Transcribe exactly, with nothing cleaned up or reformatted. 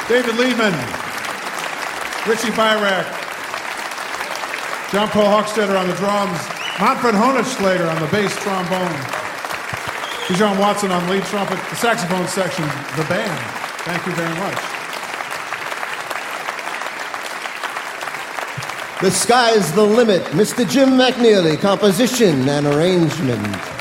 David Lehman, Richie Byrack, John Paul Hochstetter on the drums, Manfred Honigschlager on the bass trombone, Bijan Watson on lead trumpet, the saxophone section, the band. Thank you very much. The Sky's the Limit, Mister Jim McNeely, composition and arrangement.